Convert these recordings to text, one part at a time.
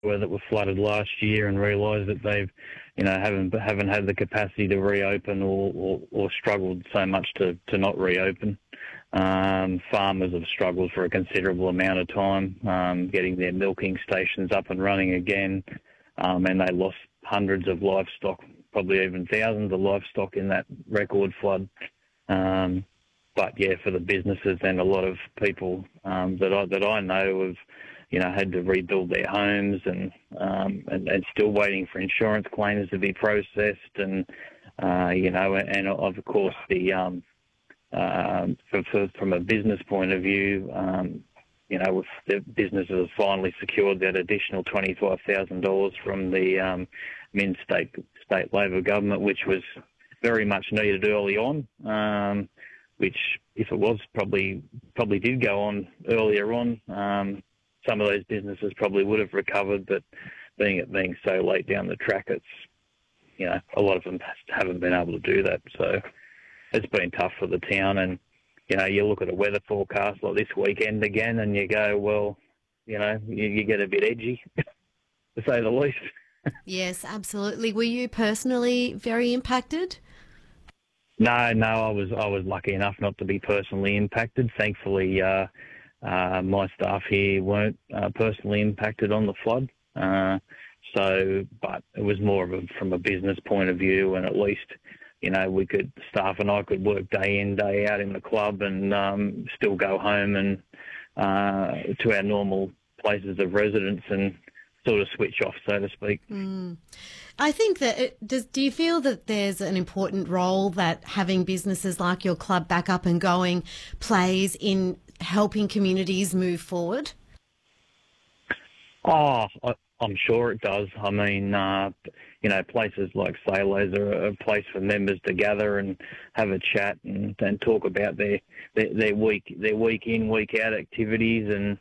that were flooded last year and realise that they've, haven't had the capacity to reopen or struggled so much to not reopen. Farmers have struggled for a considerable amount of time getting their milking stations up and running again, and they lost hundreds of livestock, probably even thousands of livestock in that record flood. But yeah, for the businesses and a lot of people that I know have, had to rebuild their homes and still waiting for insurance claims to be processed, and and of course from a business point of view, if the businesses have finally secured that additional $25,000 from the Min state Labor government, which was very much needed early on. Which, if it was, probably did go on earlier on. Some of those businesses probably would have recovered, but being so late down the track, it's, a lot of them haven't been able to do that. So it's been tough for the town. And, you look at a weather forecast like this weekend again and you go, well, you get a bit edgy, to say the least. Yes, absolutely. Were you personally very impacted? No, I was lucky enough not to be personally impacted. Thankfully, my staff here weren't personally impacted on the flood. But it was more of from a business point of view, and at least, staff and I could work day in, day out in the club and still go home and to our normal places of residence and sort of switch off, so to speak. I think that do you feel that there's an important role that having businesses like your club back up and going plays in helping communities move forward? Oh, I'm sure it does. I mean, places like Salos are a place for members to gather and have a chat and talk about their week in, week out activities, and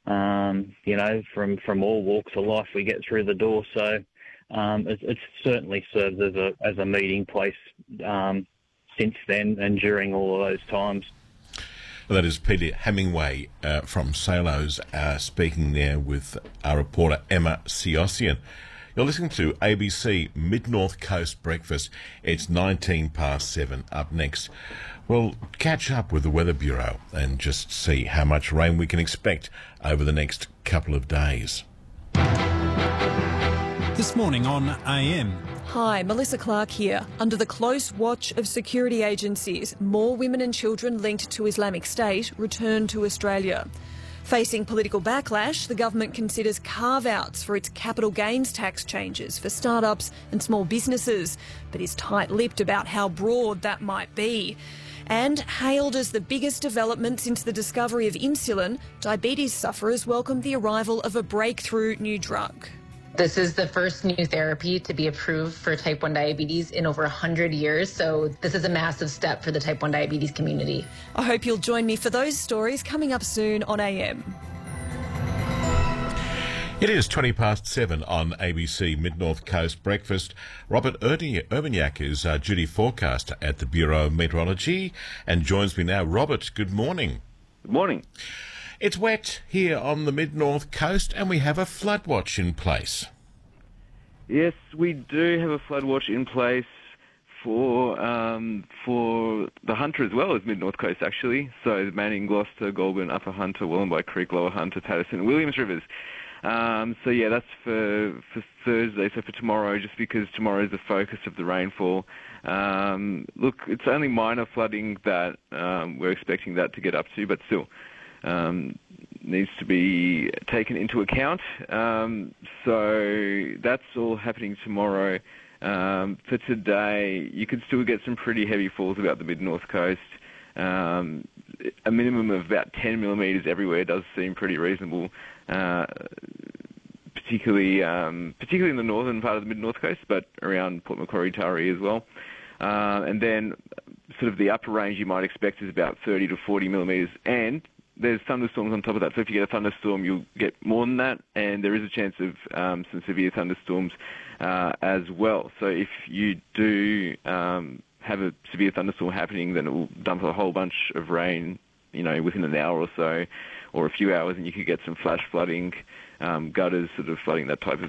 from all walks of life we get through the door. So it certainly serves as a meeting place since then and during all of those times. Well, that is Peter Hemingway from Salos speaking there with our reporter Emma Siossian. You're listening to ABC Mid-North Coast Breakfast. It's 7:19. Up next, we'll catch up with the Weather Bureau and just see how much rain we can expect over the next couple of days. This morning on AM. Hi, Melissa Clark here. Under the close watch of security agencies, more women and children linked to Islamic State return to Australia. Facing political backlash, the government considers carve-outs for its capital gains tax changes for startups and small businesses, but is tight-lipped about how broad that might be. And hailed as the biggest development since the discovery of insulin, diabetes sufferers welcome the arrival of a breakthrough new drug. This is the first new therapy to be approved for type 1 diabetes in over 100 years, so this is a massive step for the type 1 diabetes community. I hope you'll join me for those stories coming up soon on AM. It is 7:20 on ABC Mid-North Coast Breakfast. Robert Urbaniak is our duty forecaster at the Bureau of Meteorology and joins me now. Robert, good morning. Good morning. It's wet here on the Mid-North Coast and we have a flood watch in place. Yes, we do have a flood watch in place for the Hunter as well as Mid-North Coast, actually. So Manning, Gloucester, Goulburn, Upper Hunter, Wollongong Creek, Lower Hunter, Patterson, Williams Rivers. So yeah, that's for Thursday, so for tomorrow, just because tomorrow is the focus of the rainfall. Look, it's only minor flooding that we're expecting that to get up to, but still needs to be taken into account. So that's all happening tomorrow. For today, you could still get some pretty heavy falls about the Mid-North Coast. A minimum of about 10 millimetres everywhere does seem pretty reasonable, particularly in the northern part of the Mid-North Coast, but around Port Macquarie, Taree as well. And then sort of the upper range you might expect is about 30 to 40 millimetres, and there's thunderstorms on top of that. So if you get a thunderstorm, you'll get more than that, and there is a chance of some severe thunderstorms as well. So if you do have a severe thunderstorm happening, then it will dump a whole bunch of rain, within an hour or so, or a few hours, and you could get some flash flooding gutters sort of flooding, that type of